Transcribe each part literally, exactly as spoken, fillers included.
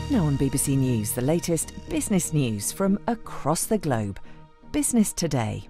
Now on B B C News, the latest business news from across the globe. Business Today.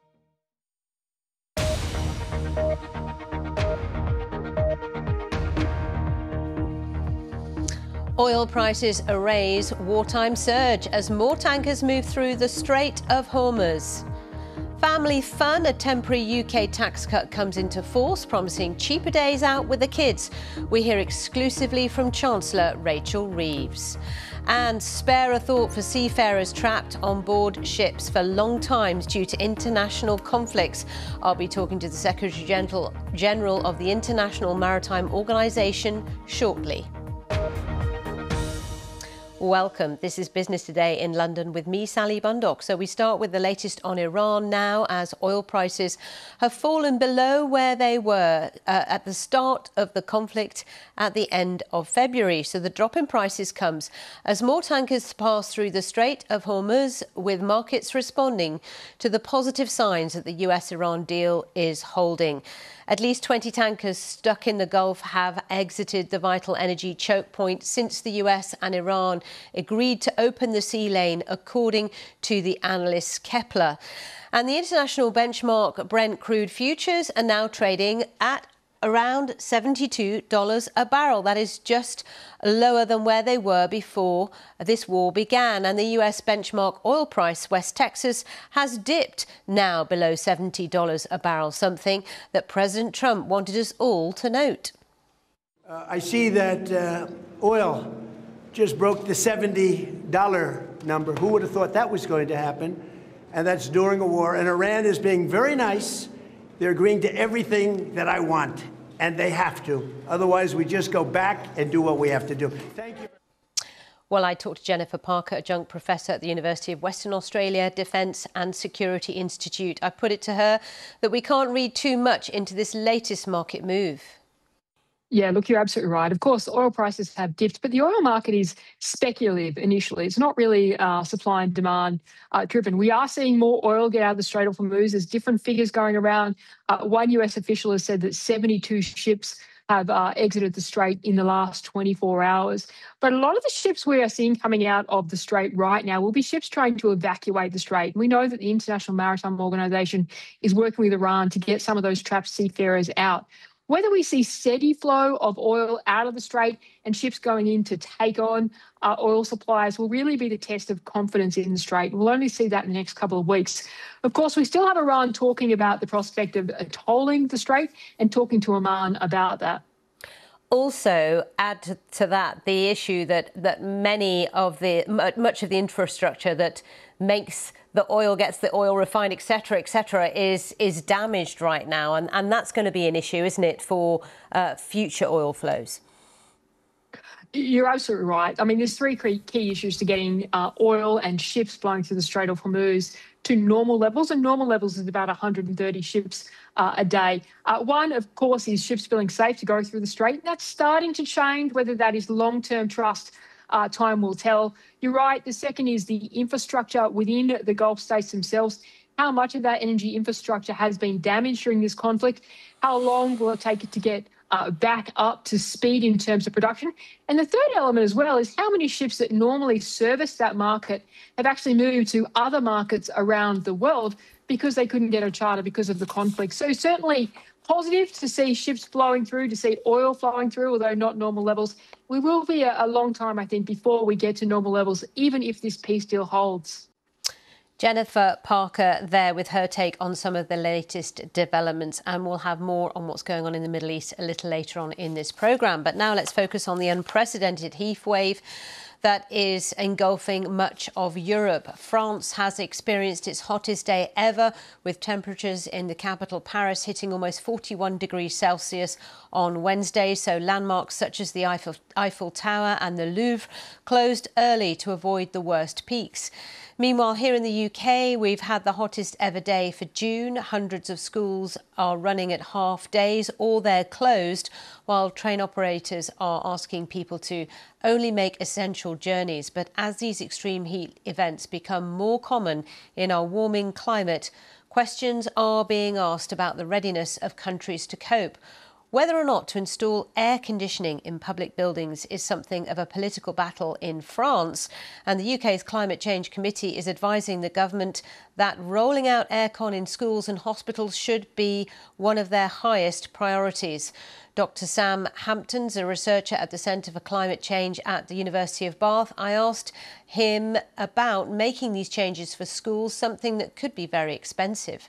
Oil prices erase wartime surge as more tankers move through the Strait of Hormuz. Family fun, a temporary U K tax cut comes into force, promising cheaper days out with the kids. We hear exclusively from Chancellor Rachel Reeves. And spare a thought for seafarers trapped on board ships for long times due to international conflicts. I'll be talking to the Secretary General of the International Maritime Organization shortly. Welcome. This is Business Today in London with me, Sally Bundock. So we start with the latest on Iran now, as oil prices have fallen below where they were uh, at the start of the conflict at the end of February. So the drop in prices comes as more tankers pass through the Strait of Hormuz, with markets responding to the positive signs that the U S Iran deal is holding. At least twenty tankers stuck in the Gulf have exited the vital energy choke point since the U S and Iran agreed to open the sea lane, according to the analyst Kepler. And the international benchmark Brent crude futures are now trading at around seventy-two dollars a barrel. That is just lower than where they were before this war began. And the U S benchmark oil price, West Texas, has dipped now below seventy dollars a barrel, something that President Trump wanted us all to note. Uh, I see that uh, oil just broke the seventy dollar number. Who would have thought that was going to happen? And that's during a war. And Iran is being very nice. They're agreeing to everything that I want. And they have to. Otherwise, we just go back and do what we have to do. Thank you. Well, I talked to Jennifer Parker, adjunct professor at the University of Western Australia Defence and Security Institute. I put it to her that we can't read too much into this latest market move. Yeah, look, you're absolutely right. Of course, oil prices have dipped, but the oil market is speculative initially. It's not really uh, supply and demand uh, driven. We are seeing more oil get out of the Strait of Hormuz. There's different figures going around. Uh, one U S official has said that seventy-two ships have uh, exited the Strait in the last twenty-four hours. But a lot of the ships we are seeing coming out of the Strait right now will be ships trying to evacuate the Strait. We know that the International Maritime Organization is working with Iran to get some of those trapped seafarers out. Whether we see steady flow of oil out of the Strait and ships going in to take on uh, oil supplies will really be the test of confidence in the Strait. We'll only see that in the next couple of weeks. Of course, we still have Iran talking about the prospect of uh, tolling the Strait and talking to Oman about that. Also, add to, to that the issue that that many of the much of the infrastructure that makes the oil, gets the oil refined, et cetera, et cetera, is is damaged right now, and and that's going to be an issue, isn't it, for uh, future oil flows? You're absolutely right. I mean, there's three key issues to getting uh, oil and ships flowing through the Strait of Hormuz to normal levels, and normal levels is about one hundred thirty ships uh, a day. Uh, one, of course, is ships feeling safe to go through the Strait. That's starting to change. Whether that is long-term trust, uh, time will tell. You're right. The second is the infrastructure within the Gulf states themselves. How much of that energy infrastructure has been damaged during this conflict? How long will it take it to get uh, back up to speed in terms of production? And the third element as well is how many ships that normally service that market have actually moved to other markets around the world because they couldn't get a charter because of the conflict. So certainly positive to see ships flowing through, to see oil flowing through, although not normal levels. We will be a, a long time, I think, before we get to normal levels, even if this peace deal holds. Jennifer Parker there with her take on some of the latest developments, and we'll have more on what's going on in the Middle East a little later on in this programme. But now let's focus on the unprecedented heat wave that is engulfing much of Europe. France has experienced its hottest day ever, with temperatures in the capital Paris hitting almost forty-one degrees Celsius on Wednesday. So landmarks such as the Eiffel, Eiffel Tower and the Louvre closed early to avoid the worst peaks. Meanwhile, here in the U K, we've had the hottest ever day for June. Hundreds of schools are running at half days or they're closed, while train operators are asking people to only make essential journeys. But as these extreme heat events become more common in our warming climate, questions are being asked about the readiness of countries to cope. Whether or not to install air conditioning in public buildings is something of a political battle in France, and the U K's Climate Change Committee is advising the government that rolling out aircon in schools and hospitals should be one of their highest priorities. Doctor Sam Hampton's a researcher at the Centre for Climate Change at the University of Bath. I asked him about making these changes for schools, something that could be very expensive.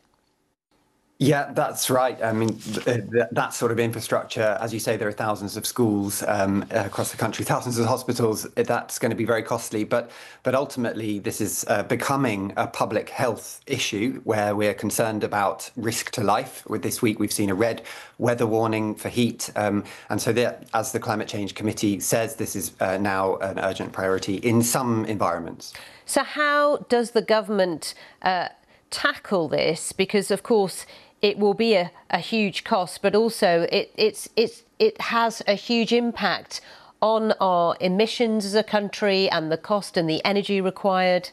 Yeah, that's right. I mean, th th that sort of infrastructure, as you say, there are thousands of schools um, across the country, thousands of hospitals. That's going to be very costly. But but ultimately, this is uh, becoming a public health issue where we're concerned about risk to life. With this week, we've seen a red weather warning for heat. Um, and so that, as the Climate Change Committee says, this is uh, now an urgent priority in some environments. So how does the government uh, tackle this? Because, of course, it will be a, a huge cost, but also it, it's, it's, it has a huge impact on our emissions as a country and the cost and the energy required.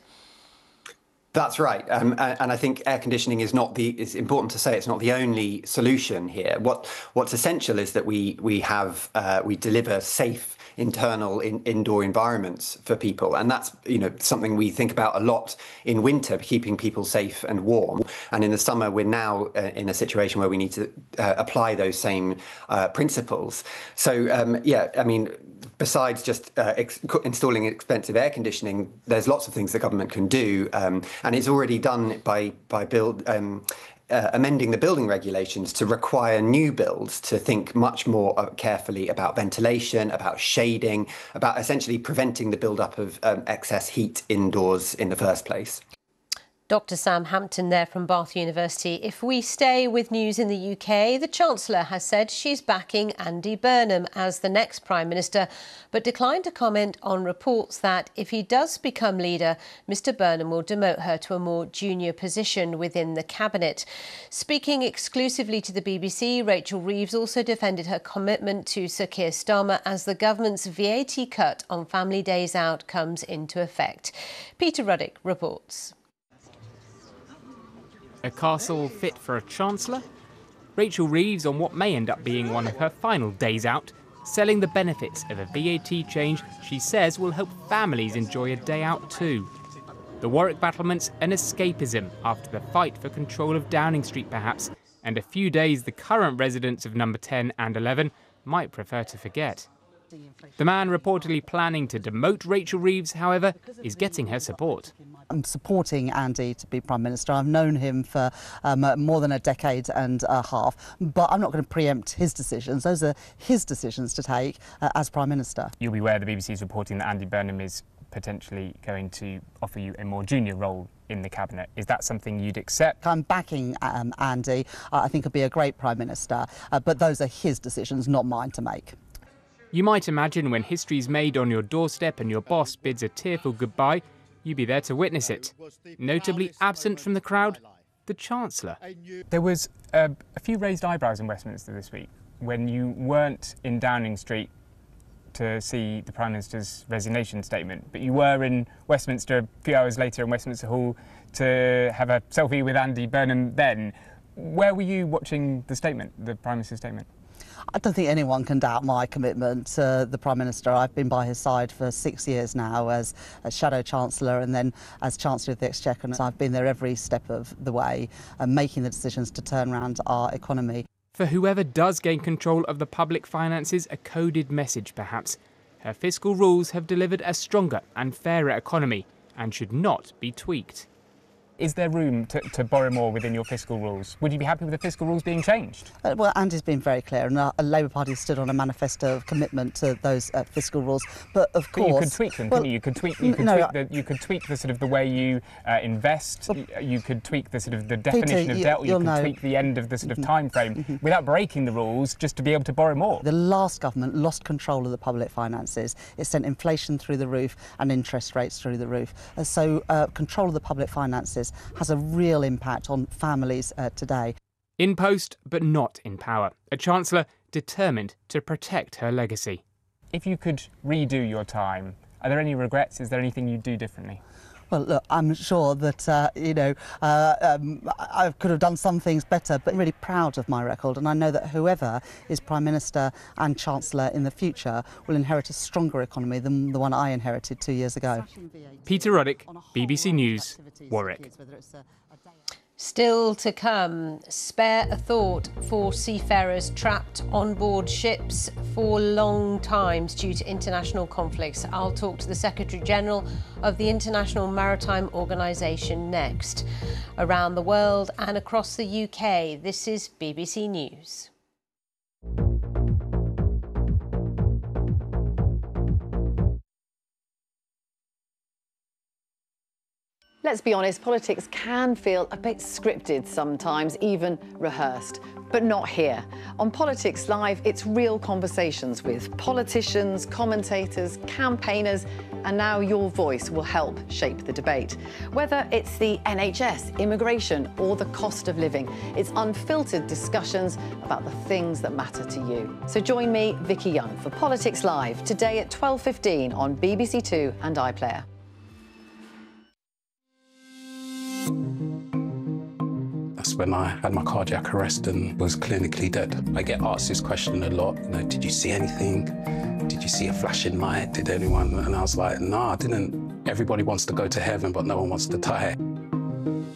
That's right. Um, and I think air conditioning is not the, it's important to say it's not the only solution here. What What's essential is that we, we have, uh, we deliver safe internal in, indoor environments for people. And that's, you know, something we think about a lot in winter, keeping people safe and warm. And in the summer, we're now uh, in a situation where we need to uh, apply those same uh, principles. So, um, yeah, I mean, besides just uh, ex installing expensive air conditioning, there's lots of things the government can do. Um, and it's already done by, by build, um, Uh, amending the building regulations to require new builds to think much more uh, carefully about ventilation, about shading, about essentially preventing the build-up of um, excess heat indoors in the first place. Doctor Sam Hampton there from Bath University. If we stay with news in the U K, the Chancellor has said she's backing Andy Burnham as the next Prime Minister, but declined to comment on reports that if he does become leader, Mr Burnham will demote her to a more junior position within the Cabinet. Speaking exclusively to the B B C, Rachel Reeves also defended her commitment to Sir Keir Starmer as the government's V A T cut on family days out comes into effect. Peter Ruddick reports. A castle fit for a chancellor? Rachel Reeves on what may end up being one of her final days out, selling the benefits of a V A T change she says will help families enjoy a day out too. The Warwick battlements an escapism after the fight for control of Downing Street perhaps, and a few days the current residents of number ten and eleven might prefer to forget. The man reportedly planning to demote Rachel Reeves, however, is getting her support. I'm supporting Andy to be Prime Minister. I've known him for um, more than a decade and a half, but I'm not going to preempt his decisions. Those are his decisions to take uh, as Prime Minister. You'll be aware the B B C is reporting that Andy Burnham is potentially going to offer you a more junior role in the Cabinet. Is that something you'd accept? I'm backing um, Andy. Uh, I think he'll be a great Prime Minister, uh, but those are his decisions, not mine to make. You might imagine when history's made on your doorstep and your boss bids a tearful goodbye, you'd be there to witness it. Notably absent from the crowd, the Chancellor. There was a, a few raised eyebrows in Westminster this week when you weren't in Downing Street to see the Prime Minister's resignation statement, but you were in Westminster a few hours later in Westminster Hall to have a selfie with Andy Burnham then. Where were you watching the statement, the Prime Minister's statement? I don't think anyone can doubt my commitment to the Prime Minister. I've been by his side for six years now as, as Shadow Chancellor and then as Chancellor of the Exchequer. And I've been there every step of the way and making the decisions to turn around our economy. For whoever does gain control of the public finances, a coded message perhaps. Her fiscal rules have delivered a stronger and fairer economy and should not be tweaked. Is there room to, to borrow more within your fiscal rules? Would you be happy with the fiscal rules being changed? Uh, well, Andy's been very clear, and the Labour Party stood on a manifesto of commitment to those uh, fiscal rules. But of but course, you could tweak them, well, couldn't you? You could tweak. You could, no, tweak the, you could tweak the sort of the way you uh, invest. Well, you could tweak the sort of the definition Peter, of you, debt. Or you could know. tweak the end of the sort of Mm-hmm. time frame mm-hmm. without breaking the rules, just to be able to borrow more. The last government lost control of the public finances. It sent inflation through the roof and interest rates through the roof. Uh, so uh, control of the public finances has a real impact on families uh, today. In post, but not in power. A Chancellor determined to protect her legacy. If you could redo your time, are there any regrets? Is there anything you'd do differently? Well, look, I'm sure that, uh, you know, uh, um, I could have done some things better, but I'm really proud of my record. And I know that whoever is Prime Minister and Chancellor in the future will inherit a stronger economy than the one I inherited two years ago. Peter Ruddock, B B C News, Warwick. Still to come, spare a thought for seafarers trapped on board ships for long times due to international conflicts. I'll talk to the Secretary General of the International Maritime Organisation next. Around the world and across the U K, this is B B C News. Let's be honest, politics can feel a bit scripted sometimes, even rehearsed. But not here. On Politics Live, it's real conversations with politicians, commentators, campaigners, and now your voice will help shape the debate. Whether it's the N H S, immigration, or the cost of living, it's unfiltered discussions about the things that matter to you. So join me, Vicky Young, for Politics Live, today at twelve fifteen on B B C Two and iPlayer. That's when I had my cardiac arrest and was clinically dead. I get asked this question a lot, you know, did you see anything? Did you see a flashing light? Did anyone? And I was like, no, I didn't. Everybody wants to go to heaven, but no one wants to die.